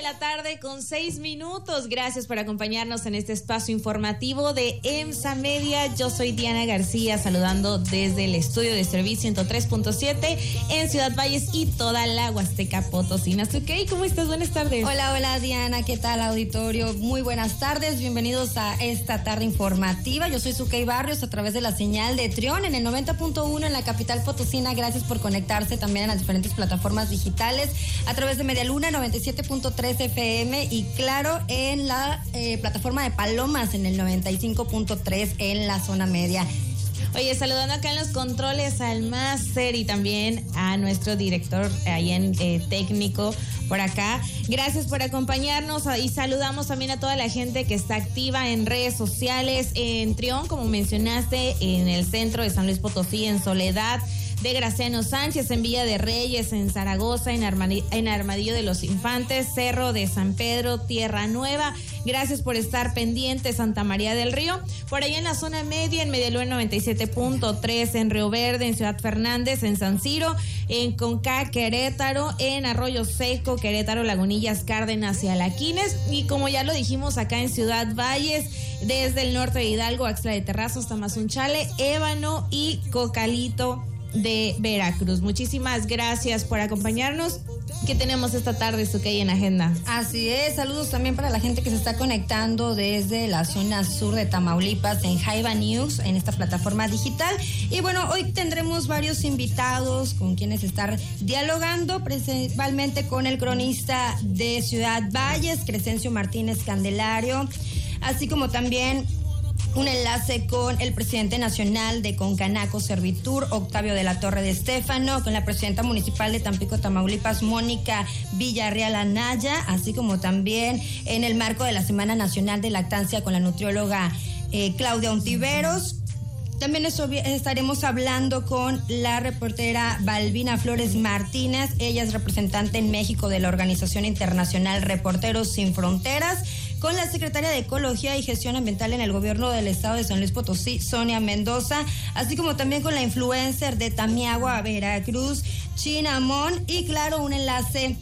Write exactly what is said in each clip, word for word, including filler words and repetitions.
la tarde con seis minutos. Gracias por acompañarnos en este espacio informativo de EMSA Media. Yo soy Diana García, saludando desde el estudio de Servicio ciento tres punto siete en Ciudad Valles y toda la Huasteca Potosina. ¿Qué? ¿Cómo estás? Buenas tardes. Hola, hola Diana, ¿qué tal auditorio? Muy buenas tardes, bienvenidos a esta tarde informativa. Yo soy Sukey Barrios a través de la señal de Trión en el noventa punto uno en la capital potosina. Gracias por conectarse también en las diferentes plataformas digitales a través de Media Luna noventa y siete punto tres F M y claro en la eh, plataforma de Palomas en el noventa y cinco punto tres en la zona media. Oye, saludando acá en los controles al máster y también a nuestro director ahí en eh, técnico por acá. Gracias por acompañarnos y saludamos también a toda la gente que está activa en redes sociales, en Trión, como mencionaste, en el centro de San Luis Potosí, en Soledad de Graciano Sánchez, en Villa de Reyes, en Zaragoza, en, Armadillo, en Armadillo de los Infantes, Cerro de San Pedro, Tierra Nueva. Gracias por estar pendiente, Santa María del Río. Por ahí en la zona media, en Media Luna noventa y siete punto tres, en Río Verde, en Ciudad Fernández, en San Ciro, en Conca, Querétaro, en Arroyo Seco, Querétaro, Lagunillas, Cárdenas y Alaquines. Y como ya lo dijimos acá en Ciudad Valles, desde el norte de Hidalgo, Axtla de Terrazas, Tamazunchale, Ébano y Cocalito de Veracruz. Muchísimas gracias por acompañarnos. ¿Qué tenemos esta tarde, Sukey, en agenda? Así es, saludos también para la gente que se está conectando desde la zona sur de Tamaulipas en Jaiba News, en esta plataforma digital. Y bueno, hoy tendremos varios invitados con quienes estar dialogando, principalmente con el cronista de Ciudad Valles, Crescencio Martínez Candelario, así como también un enlace con el presidente nacional de Concanaco Servitur, Octavio de la Torre de Estéfano, con la presidenta municipal de Tampico, Tamaulipas, Mónica Villarreal Anaya, así como también en el marco de la Semana Nacional de Lactancia con la nutrióloga eh, Claudia Ontiveros. También estaremos hablando con la reportera Balbina Flores Martínez. Ella es representante en México de la Organización Internacional Reporteros Sin Fronteras, con la secretaria de Ecología y Gestión Ambiental en el gobierno del estado de San Luis Potosí, Sonia Mendoza, así como también con la influencer de Tamiagua, Veracruz, Chinamón, y claro, un enlace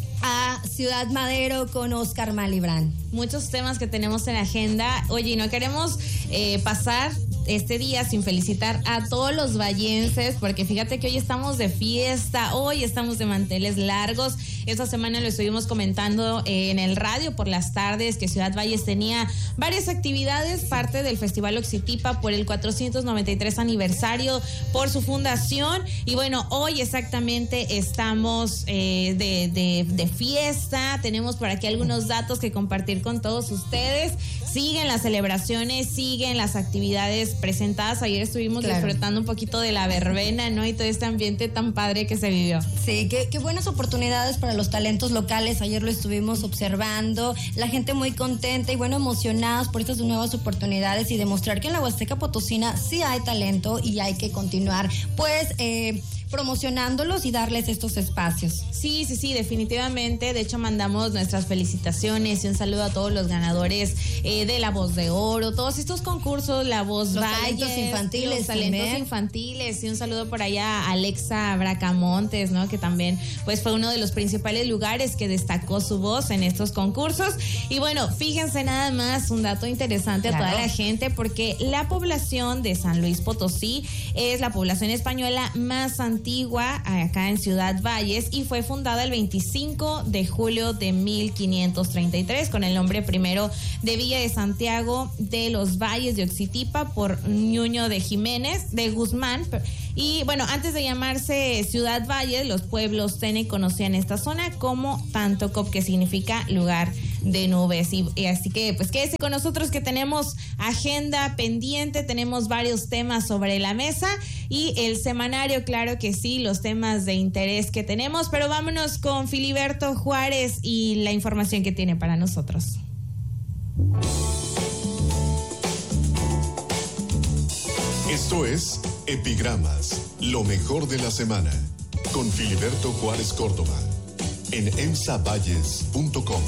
a Ciudad Madero con Oscar Malibrán. Muchos temas que tenemos en agenda. Oye, no queremos eh, pasar este día sin felicitar a todos los vallenses, porque fíjate que hoy estamos de fiesta, hoy estamos de manteles largos. Esta semana lo estuvimos comentando eh, en el radio por las tardes, que Ciudad Valles tenía varias actividades, parte del Festival Oxitipa por el cuatrocientos noventa y tres aniversario por su fundación. Y bueno, hoy exactamente estamos eh, de, de, de fiesta. Tenemos por aquí algunos datos que compartir con todos ustedes. Siguen las celebraciones, siguen las actividades presentadas. Ayer estuvimos claro. disfrutando un poquito de la verbena, ¿no? Y todo este ambiente tan padre que se vivió. Sí, qué, qué buenas oportunidades para los talentos locales. Ayer lo estuvimos observando, la gente muy contenta y bueno, emocionados por estas nuevas oportunidades y demostrar que en la Huasteca Potosina sí hay talento y hay que continuar pues eh, promocionándolos y darles estos espacios. Sí, sí, sí, definitivamente. De hecho, mandamos nuestras felicitaciones y un saludo a todos los ganadores eh, de La Voz de Oro, todos estos concursos, La Voz los Valles, talentos infantiles, los talentos también. infantiles, y un saludo por allá a Alexa Bracamontes, ¿no? Que también pues fue uno de los principales lugares que destacó su voz en estos concursos. Y bueno, fíjense nada más, un dato interesante claro. a toda la gente, porque la población de San Luis Potosí es la población española más antigua antigua acá en Ciudad Valles y fue fundada el veinticinco de julio de mil quinientos treinta y tres con el nombre primero de Villa de Santiago de los Valles de Oxitipa por Ñuño de Jiménez de Guzmán. Y bueno, antes de llamarse Ciudad Valles, los pueblos tene conocían esta zona como Tantocop, que significa lugar de nubes. Y, y así que pues quédese con nosotros que tenemos agenda pendiente, tenemos varios temas sobre la mesa y el semanario, claro que sí, los temas de interés que tenemos, pero vámonos con Filiberto Juárez y la información que tiene para nosotros. Esto es Epigramas, lo mejor de la semana, con Filiberto Juárez Córdoba, en emsa valles punto com.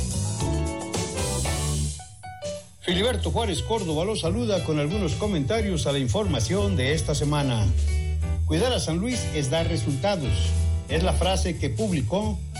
Filiberto Juárez Córdoba los saluda con algunos comentarios a la información de esta semana. Cuidar a San Luis es dar resultados. Es la frase que publicó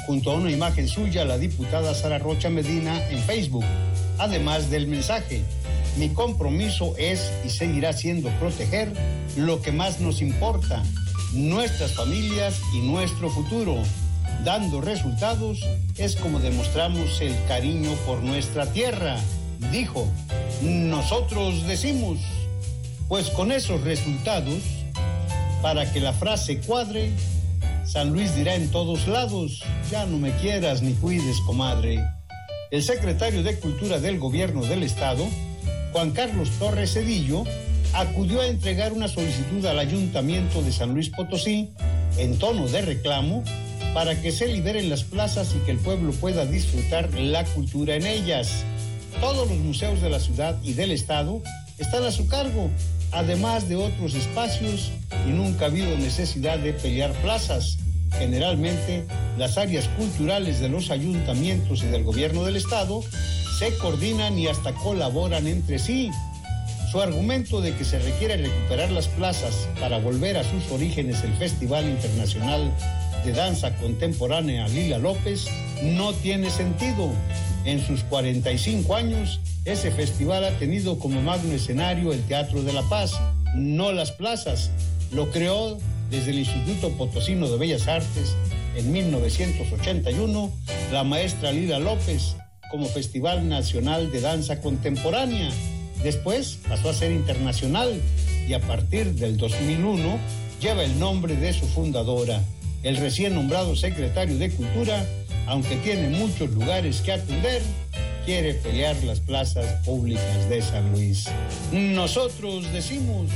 junto a una imagen suya, la diputada Sara Rocha Medina en Facebook, además del mensaje: mi compromiso es y seguirá siendo proteger lo que más nos importa, nuestras familias y nuestro futuro. Dando resultados es como demostramos el cariño por nuestra tierra, dijo. Nosotros decimos, pues con esos resultados, para que la frase cuadre, San Luis dirá en todos lados: ya no me quieras ni cuides, comadre. El secretario de Cultura del Gobierno del Estado, Juan Carlos Torres Cedillo, acudió a entregar una solicitud al Ayuntamiento de San Luis Potosí en tono de reclamo para que se liberen las plazas y que el pueblo pueda disfrutar la cultura en ellas. Todos los museos de la ciudad y del estado están a su cargo, además de otros espacios, y nunca ha habido necesidad de pelear plazas. Generalmente, las áreas culturales de los ayuntamientos y del gobierno del estado se coordinan y hasta colaboran entre sí. Su argumento de que se requiere recuperar las plazas para volver a sus orígenes el Festival Internacional de Danza Contemporánea Lila López no tiene sentido. En sus cuarenta y cinco años, ese festival ha tenido como magno escenario el Teatro de la Paz, no las plazas. Lo creó desde el Instituto Potosino de Bellas Artes en mil novecientos ochenta y uno la maestra Lila López como Festival Nacional de Danza Contemporánea. Después pasó a ser internacional y a partir del dos mil uno lleva el nombre de su fundadora. El recién nombrado secretario de Cultura, aunque tiene muchos lugares que atender, quiere pelear las plazas públicas de San Luis. Nosotros decimos,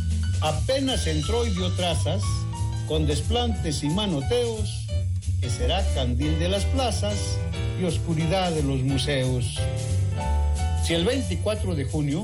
apenas entró y dio trazas, con desplantes y manoteos, que será candil de las plazas y oscuridad de los museos. Si el veinticuatro de junio,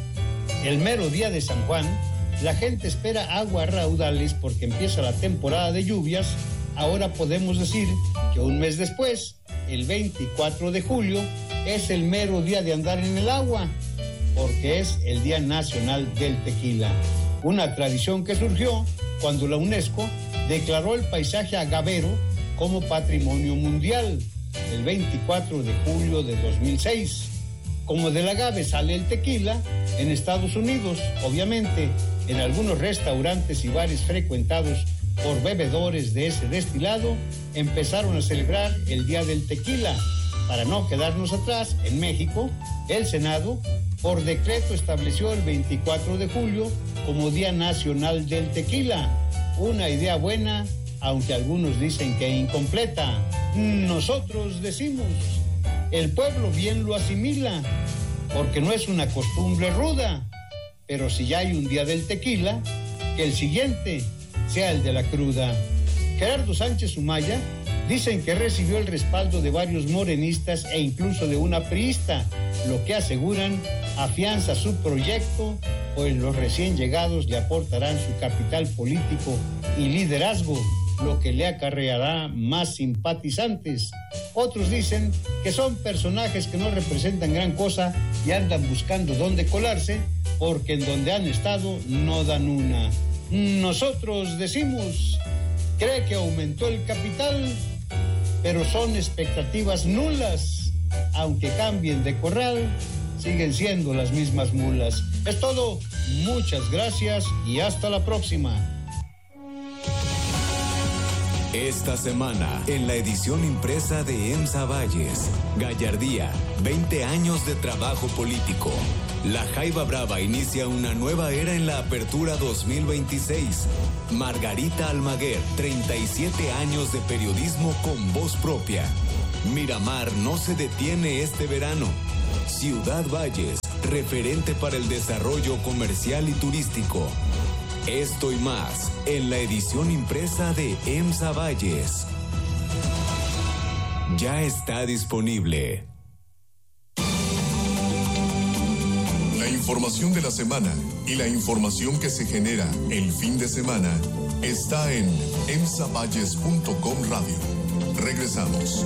el mero día de San Juan, la gente espera agua a raudales porque empieza la temporada de lluvias, ahora podemos decir que un mes después, el veinticuatro de julio, es el mero día de andar en el agua, porque es el Día Nacional del Tequila, una tradición que surgió cuando la UNESCO declaró el paisaje agavero como Patrimonio Mundial, el veinticuatro de julio de dos mil seis. Como del agave sale el tequila, en Estados Unidos, obviamente, en algunos restaurantes y bares frecuentados por bebedores de ese destilado, empezaron a celebrar el Día del Tequila. Para no quedarnos atrás, en México, el Senado, por decreto, estableció el veinticuatro de julio como Día Nacional del Tequila. Una idea buena, aunque algunos dicen que incompleta. Nosotros decimos, el pueblo bien lo asimila, porque no es una costumbre ruda. Pero si ya hay un Día del Tequila, que el siguiente sea el de la cruda. Gerardo Sánchez Humaya dicen que recibió el respaldo de varios morenistas e incluso de una priista, lo que aseguran afianza su proyecto, pues los recién llegados le aportarán su capital político y liderazgo, lo que le acarreará más simpatizantes. Otros dicen que son personajes que no representan gran cosa y andan buscando dónde colarse, porque en donde han estado no dan una. Nosotros decimos, cree que aumentó el capital, pero son expectativas nulas. Aunque cambien de corral, siguen siendo las mismas mulas. Es todo, muchas gracias y hasta la próxima. Esta semana, en la edición impresa de EMSA Valles, Gallardía, veinte años de trabajo político. La Jaiba Brava inicia una nueva era en la Apertura dos mil veintiséis. Margarita Almaguer, treinta y siete años de periodismo con voz propia. Miramar no se detiene este verano. Ciudad Valles, referente para el desarrollo comercial y turístico. Esto y más en la edición impresa de EMSA Valles. Ya está disponible. La información de la semana y la información que se genera el fin de semana está en emsa valles punto com radio. Regresamos.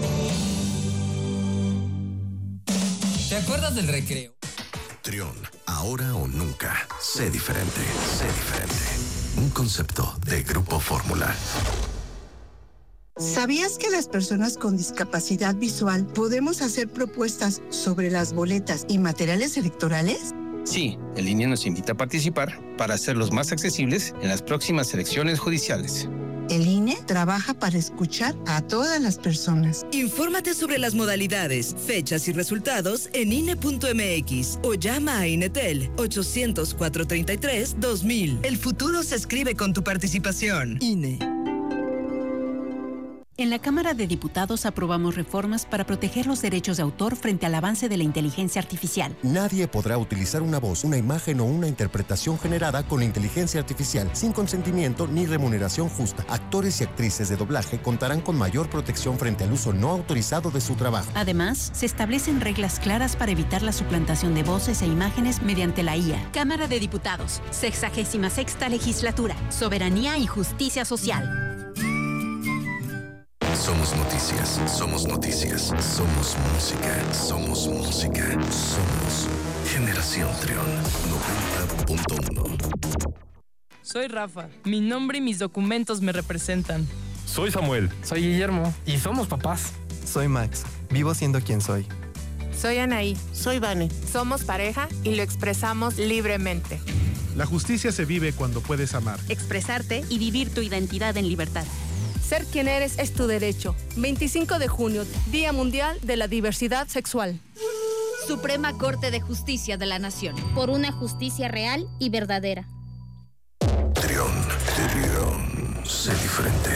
¿Te acuerdas del recreo? Trión, ahora o nunca. Sé diferente, sé diferente. Un concepto de Grupo Fórmula. ¿Sabías que las personas con discapacidad visual podemos hacer propuestas sobre las boletas y materiales electorales? Sí, el I N E nos invita a participar para hacerlos más accesibles en las próximas elecciones judiciales. El I N E trabaja para escuchar a todas las personas. Infórmate sobre las modalidades, fechas y resultados en I N E punto M X o llama a Inetel ochocientos, cuatrocientos treinta y tres, dos mil. El futuro se escribe con tu participación. I N E. En la Cámara de Diputados aprobamos reformas para proteger los derechos de autor frente al avance de la inteligencia artificial. Nadie podrá utilizar una voz, una imagen o una interpretación generada con inteligencia artificial sin consentimiento ni remuneración justa. Actores y actrices de doblaje contarán con mayor protección frente al uso no autorizado de su trabajo. Además, se establecen reglas claras para evitar la suplantación de voces e imágenes mediante la I A. Cámara de Diputados, sexagésima sexta legislatura, soberanía y justicia social. Somos noticias, somos noticias, somos música, somos música, somos Generación Trión noventa punto uno. Soy Rafa, mi nombre y mis documentos me representan. Soy Samuel. Soy Guillermo y somos papás. Soy Max, vivo siendo quien soy. Soy Anaí. Soy Vane. Somos pareja y lo expresamos libremente. La justicia se vive cuando puedes amar, expresarte y vivir tu identidad en libertad. Ser quien eres es tu derecho. veinticinco de junio, Día Mundial de la Diversidad Sexual. Suprema Corte de Justicia de la Nación. Por una justicia real y verdadera. Trión, Trión, sé diferente.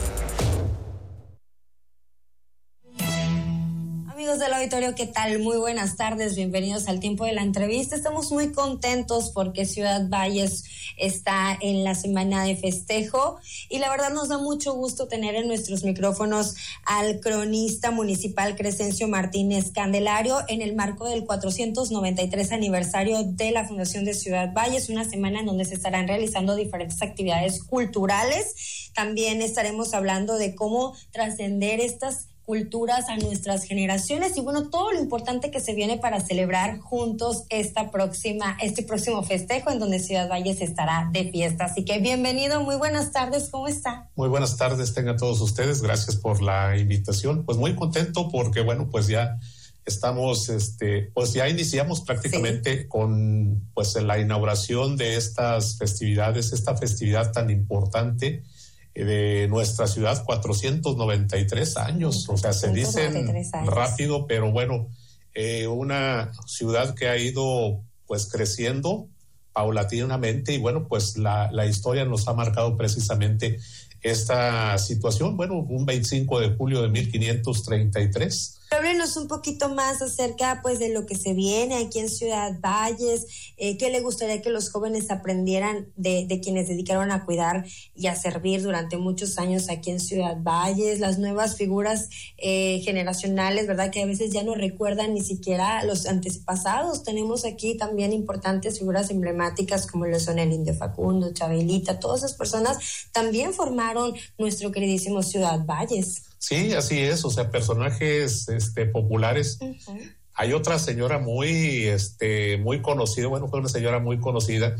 Amigos del auditorio, ¿qué tal? Muy buenas tardes, bienvenidos al tiempo de la entrevista. Estamos muy contentos porque Ciudad Valles está en la semana de festejo y la verdad nos da mucho gusto tener en nuestros micrófonos al cronista municipal Crescencio Martínez Candelario en el marco del cuatrocientos noventa y tres aniversario de la Fundación de Ciudad Valles, una semana en donde se estarán realizando diferentes actividades culturales. También estaremos hablando de cómo trascender estas culturas a nuestras generaciones y bueno, todo lo importante que se viene para celebrar juntos esta próxima, este próximo festejo en donde Ciudad Valles estará de fiesta. Así que bienvenido, muy buenas tardes, ¿cómo está? Muy buenas tardes, tengan todos ustedes, gracias por la invitación. Pues muy contento porque bueno, pues ya estamos, este, pues ya iniciamos prácticamente sí. con pues la inauguración de estas festividades, esta festividad tan importante de nuestra ciudad, cuatrocientos noventa y tres años, o sea, se dicen rápido, pero bueno, eh, una ciudad que ha ido pues creciendo paulatinamente y bueno, pues la, la historia nos ha marcado precisamente esta situación, bueno, un veinticinco de julio de mil quinientos treinta y tres. Háblenos un poquito más acerca pues de lo que se viene aquí en Ciudad Valles, eh, qué le gustaría que los jóvenes aprendieran de, de quienes dedicaron a cuidar y a servir durante muchos años aquí en Ciudad Valles, las nuevas figuras eh, generacionales, ¿verdad? Que a veces ya no recuerdan ni siquiera los antepasados. Tenemos aquí también importantes figuras emblemáticas como lo son el Indio Facundo, Chabelita, todas esas personas también formaron nuestro queridísimo Ciudad Valles. Sí, así es, o sea, personajes este, populares. Uh-huh. Hay otra señora muy, este, muy conocida, bueno, fue una señora muy conocida,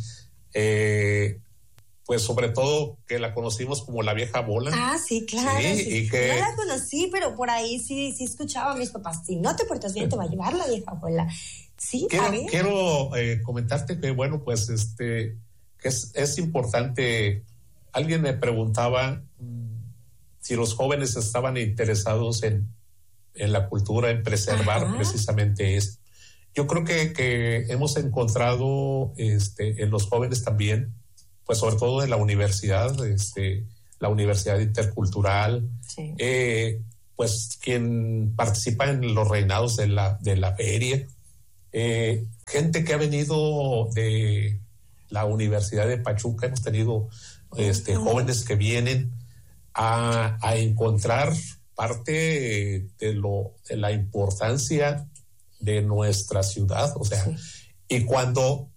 eh, pues sobre todo que la conocimos como la vieja bola. Ah, sí, claro. Sí, sí. Y que... No la conocí, pero por ahí sí, sí escuchaba a mis papás, si no te portas bien, te va a llevar la vieja bola. Sí, quiero, a ver. Quiero eh, comentarte que, bueno, pues, este, que es, es importante. Alguien me preguntaba si los jóvenes estaban interesados en, en la cultura, en preservar Ajá. precisamente eso. Yo creo que, que hemos encontrado este, en los jóvenes también, pues sobre todo en la universidad, este, la Universidad Intercultural, sí. eh, pues quien participa en los reinados de la, de la feria, eh, gente que ha venido de la Universidad de Pachuca, hemos tenido este, jóvenes que vienen A, a encontrar parte de, lo, de la importancia de nuestra ciudad, o sea, sí. y cuando